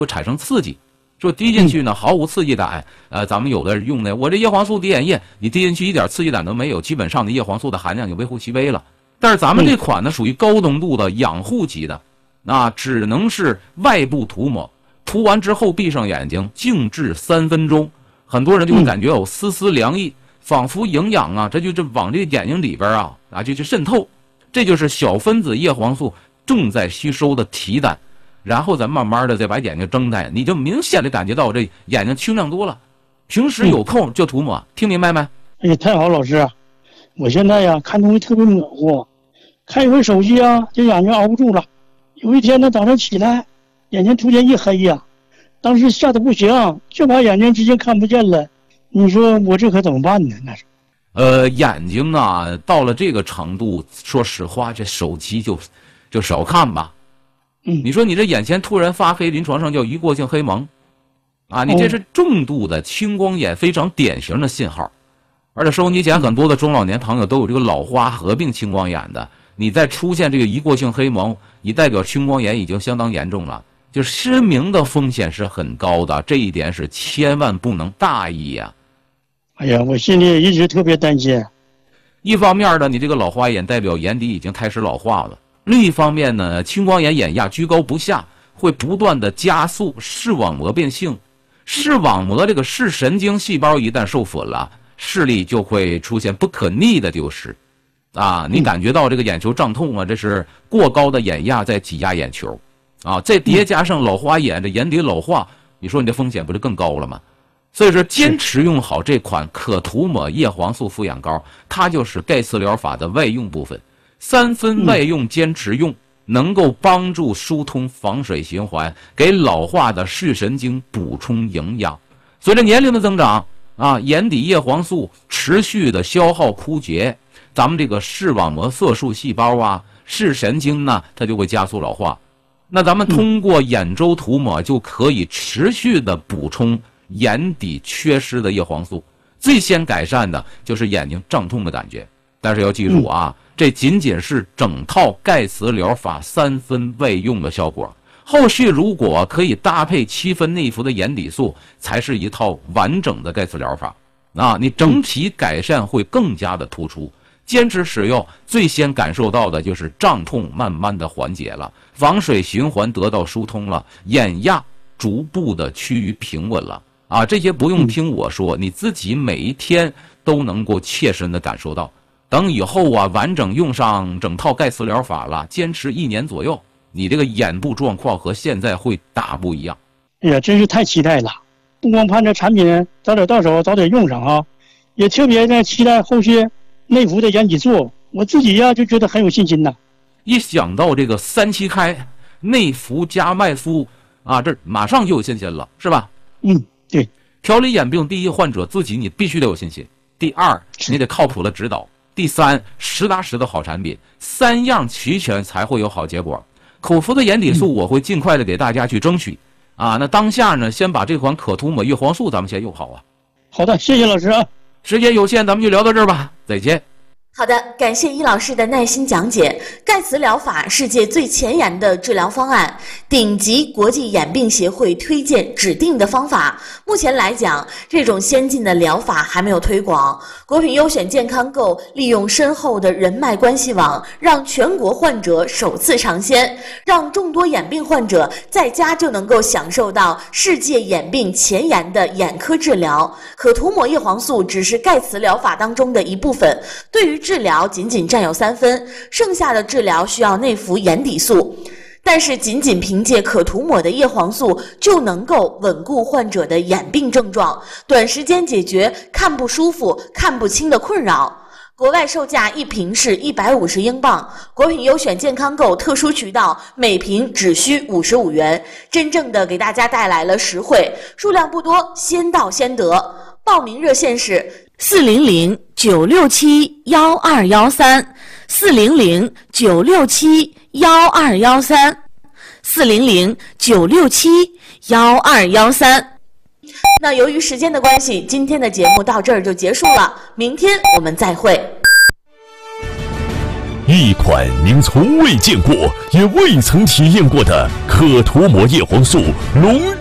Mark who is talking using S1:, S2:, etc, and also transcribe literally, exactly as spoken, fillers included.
S1: 会产生刺激。说滴进去呢毫无刺激感，呃，咱们有的用的我这叶黄素滴眼液，你滴进去一点刺激感都没有，基本上的叶黄素的含量就微乎其微了。但是咱们这款呢属于高浓度的养护级的，那只能是外部涂抹，涂完之后闭上眼睛静置三分钟，很多人就会感觉有丝丝凉意，仿佛营养啊，这就这往这眼睛里边啊啊就去渗透，这就是小分子叶黄素正在吸收的提胆。然后咱慢慢的再把眼睛睁开，你就明显的感觉到这眼睛清亮多了。平时有空就涂抹，嗯、听明白没？
S2: 哎呀，太好，老师，我现在呀看东西特别模糊，看一会儿手机啊，这眼睛熬不住了。有一天呢，早上起来，眼睛突然一黑呀，当时吓得不行，就把眼睛直接看不见了。你说我这可怎么办呢？那是。
S1: 呃，眼睛啊，到了这个程度，说实话，这手机就就少看吧。
S2: 嗯，
S1: 你说你这眼前突然发黑，临床上叫一过性黑蒙，啊，你这是重度的青光眼，非常典型的信号。而且收音机前很多的中老年朋友都有这个老花合并青光眼的，你再出现这个一过性黑蒙，你代表青光眼已经相当严重了，就失明的风险是很高的，这一点是千万不能大意呀、
S2: 啊。哎呀，我心里也一直特别担心。
S1: 一方面呢，你这个老花眼代表眼底已经开始老化了。另一方面呢，青光眼眼压居高不下，会不断的加速视网膜变性。视网膜这个视神经细胞一旦受损了，视力就会出现不可逆的丢失。啊，你感觉到这个眼球胀痛啊，这是过高的眼压在挤压眼球。啊，再叠加上老花眼，这眼底老化，你说你这风险不是更高了吗？所以说，坚持用好这款可涂抹叶黄素复眼膏，它就是盖茨疗法的外用部分。三分外用坚持用，能够帮助疏通房水循环，给老化的视神经补充营养。随着年龄的增长啊，眼底叶黄素持续的消耗枯竭，咱们这个视网膜色素细胞啊，视神经呢，它就会加速老化。那咱们通过眼周涂抹就可以持续的补充眼底缺失的叶黄素，最先改善的就是眼睛胀痛的感觉。但是要记住啊，这仅仅是整套盖茨疗法三分外用的效果，后续如果可以搭配七分内服的眼底素，才是一套完整的盖茨疗法啊！你整体改善会更加的突出。坚持使用，最先感受到的就是胀痛慢慢的缓解了，房水循环得到疏通了，眼压逐步的趋于平稳了啊！这些不用听我说，你自己每一天都能够切身的感受到。等以后啊，完整用上整套盖茨疗法了，坚持一年左右，你这个眼部状况和现在会大不一样。
S2: 哎呀，真是太期待了！不光盼着产品早点到手，早点用上啊，也特别的期待后续内服的眼底素。我自己呀就觉得很有信心呐。
S1: 一想到这个三七开，内服加外敷啊，这马上就有信心了，是吧？
S2: 嗯，对。
S1: 调理眼病，第一，患者自己你必须得有信心；第二，你得靠谱的指导。第三，实打实的好产品，三样齐全才会有好结果。口服的眼底素我会尽快的给大家去争取啊。那当下呢，先把这款可涂抹叶黄素咱们先用好啊。
S2: 好的，谢谢老师啊。
S1: 时间有限，咱们就聊到这儿吧，再见。
S3: 好的，感谢易老师的耐心讲解。盖茨疗法，世界最前沿的治疗方案，顶级国际眼病协会推荐指定的方法。目前来讲，这种先进的疗法还没有推广。国品优选健康购利用深厚的人脉关系网，让全国患者首次尝鲜，让众多眼病患者在家就能够享受到世界眼病前沿的眼科治疗。可涂抹叶黄素只是盖茨疗法当中的一部分，对于治疗仅仅占有三分，剩下的治疗需要内服眼底素。但是仅仅凭借可涂抹的叶黄素就能够稳固患者的眼病症状，短时间解决看不舒服、看不清的困扰。国外售价一瓶是一百五十英镑，国品优选健康购特殊渠道每瓶只需五十五元，真正的给大家带来了实惠，数量不多，先到先得。报名热线是四零零九六七幺二幺三，四零零九六七幺二幺三，四零零九六七幺二幺三。那由于时间的关系，今天的节目到这儿就结束了，明天我们再会。
S4: 一款您从未见过也未曾体验过的可涂膜叶黄素隆